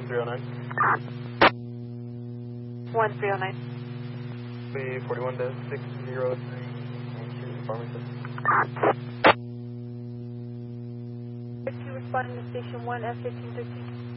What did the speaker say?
1309. 1309. Lee 41-603. Farmington. Responding to station 1 F 1513.